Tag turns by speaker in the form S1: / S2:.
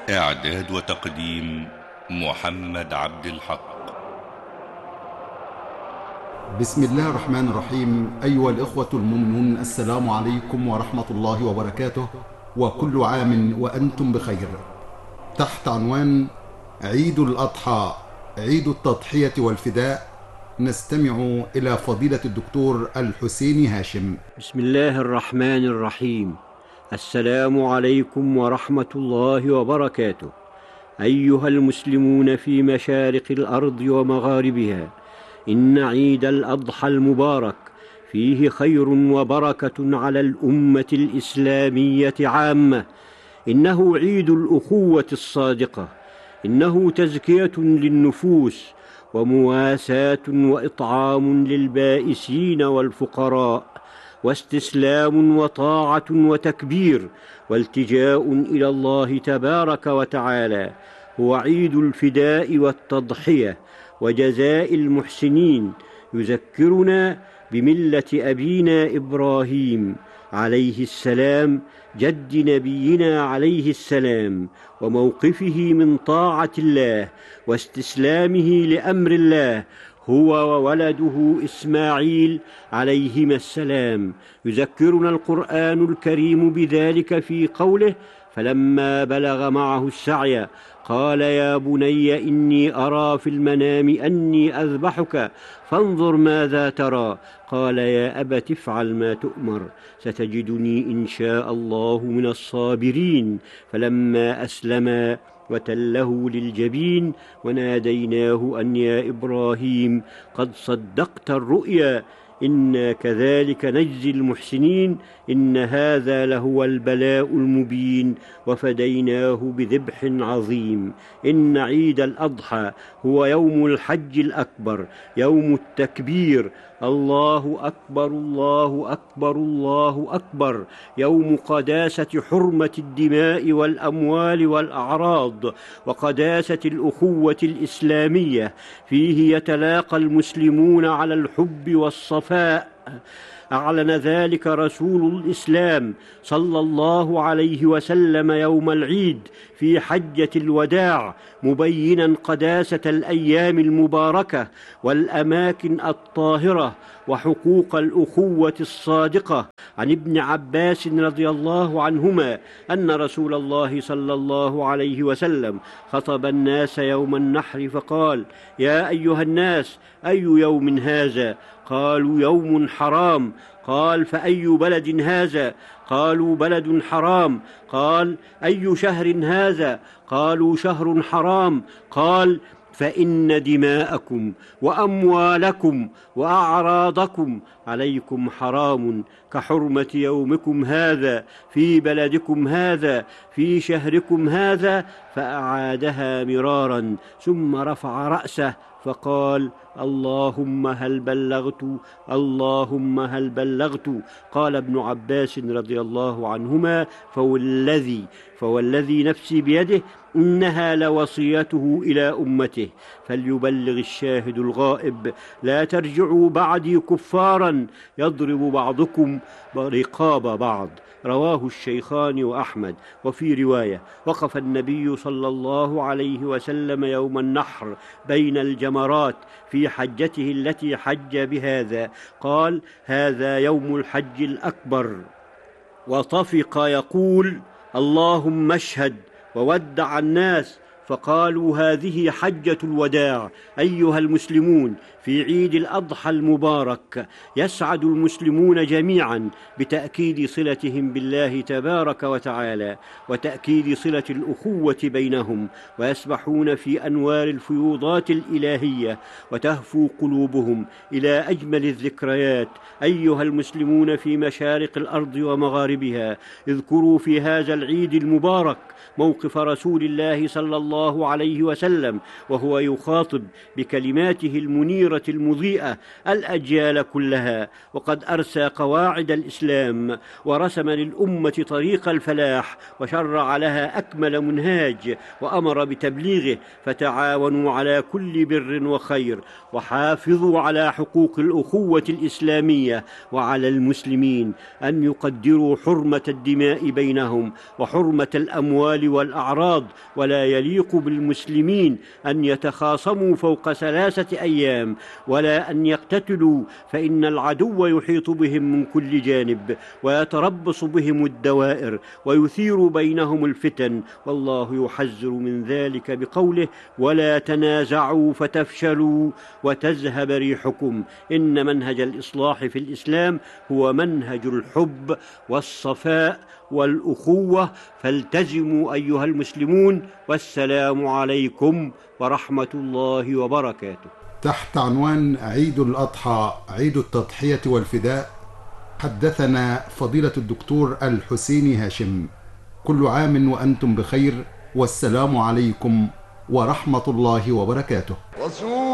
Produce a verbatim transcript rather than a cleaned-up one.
S1: إعداد وتقديم محمد عبد الحق.
S2: بسم الله الرحمن الرحيم. أيها الإخوة المؤمنون، السلام عليكم ورحمة الله وبركاته، وكل عام وأنتم بخير. تحت عنوان عيد الأضحى، عيد التضحية والفداء، نستمع إلى فضيلة الدكتور الحسيني هاشم.
S3: بسم الله الرحمن الرحيم. السلام عليكم ورحمة الله وبركاته. أيها المسلمون في مشارق الأرض ومغاربها، إن عيد الأضحى المبارك فيه خير وبركة على الأمة الإسلامية عامة. إنه عيد الأخوة الصادقة، إنه تزكية للنفوس ومواساة وإطعام للبائسين والفقراء، واستسلام وطاعة وتكبير والتجاء إلى الله تبارك وتعالى. هو عيد الفداء والتضحية وجزاء المحسنين، يذكرنا بملة أبينا إبراهيم عليه السلام جد نبينا عليه السلام، وموقفه من طاعة الله واستسلامه لأمر الله هو وولده إسماعيل عليهما السلام. يذكرنا القرآن الكريم بذلك في قوله: فلما بلغ معه السعي قال يا بني إني أرى في المنام أني أذبحك فانظر ماذا ترى، قال يا أبت افعل ما تؤمر ستجدني إن شاء الله من الصابرين. فلما أسلما وتله للجبين وناديناه أن يا إبراهيم قد صدقت الرؤيا إنا كذلك نجزي المحسنين إن هذا لهو البلاء المبين وفديناه بذبح عظيم. إن عيد الأضحى هو يوم الحج الأكبر، يوم التكبير، الله أكبر الله أكبر الله أكبر، يوم قداسة حرمة الدماء والأموال والأعراض وقداسة الأخوة الإسلامية. فيه يتلاقى المسلمون على الحب والصفاء. أعلن ذلك رسول الإسلام صلى الله عليه وسلم يوم العيد في حجة الوداع، مبينا قداسة الأيام المباركة والأماكن الطاهرة وحقوق الأخوة الصادقة. عن ابن عباس رضي الله عنهما أن رسول الله صلى الله عليه وسلم خطب الناس يوم النحر فقال: يا أيها الناس، أي يوم هذا؟ قالوا: يوم حرام. قال: فأي بلد هذا؟ قالوا: بلد حرام. قال: أي شهر هذا؟ قالوا: شهر حرام. قال: فإن دماءكم وأموالكم وأعراضكم عليكم حرام كحرمة يومكم هذا في بلدكم هذا في شهركم هذا. فأعادها مرارا ثم رفع رأسه فقال: اللهم هل بلغت اللهم هل بلغت قال ابن عباس رضي الله عنهما: فوالذي فوالذي نفسي بيده إنها لوصيته إلى أمته، فليبلغ الشاهد الغائب، لا ترجعوا بعدي كفارا يضرب بعضكم رقاب بعض. رواه الشيخان وأحمد. وفي رواية: وقف النبي صلى الله عليه وسلم يوم النحر بين الجمرات في حجته التي حج بهذا، قال: هذا يوم الحج الأكبر، وطفق يقول: اللهم اشهد، وودع الناس، فقالوا: هذه حجة الوداع. أيها المسلمون، في عيد الأضحى المبارك يسعد المسلمون جميعا بتأكيد صلتهم بالله تبارك وتعالى وتأكيد صلة الأخوة بينهم، ويسبحون في أنوار الفيوضات الإلهية وتهفو قلوبهم إلى أجمل الذكريات. أيها المسلمون في مشارق الأرض ومغاربها، اذكروا في هذا العيد المبارك موقف رسول الله صلى الله عليه وسلم وهو يخاطب بكلماته المنيرة المسيرة المضيئة الأجيال كلها، وقد أرسى قواعد الإسلام ورسم للأمة طريق الفلاح وشرع لها أكمل منهاج وأمر بتبليغه. فتعاونوا على كل بر وخير، وحافظوا على حقوق الأخوة الإسلامية، وعلى المسلمين أن يقدروا حرمة الدماء بينهم وحرمة الأموال والأعراض، ولا يليق بالمسلمين أن يتخاصموا فوق ثلاثة أيام، ولا أن يقتتلوا، فإن العدو يحيط بهم من كل جانب ويتربص بهم الدوائر ويثير بينهم الفتن، والله يحذر من ذلك بقوله: ولا تنازعوا فتفشلوا وتذهب ريحكم. إن منهج الإصلاح في الإسلام هو منهج الحب والصفاء والأخوة، فالتزموا أيها المسلمون، والسلام عليكم ورحمة الله وبركاته.
S2: تحت عنوان عيد الأضحى، عيد التضحية والفداء، حدثنا فضيلة الدكتور الحسيني هاشم. كل عام وأنتم بخير، والسلام عليكم ورحمة الله وبركاته.